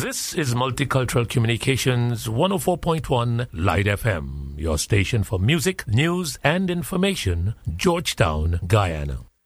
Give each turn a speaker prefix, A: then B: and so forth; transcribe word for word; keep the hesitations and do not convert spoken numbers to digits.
A: This is Multicultural Communications one oh four point one Light F M, your station for music, news and information, Georgetown, Guyana.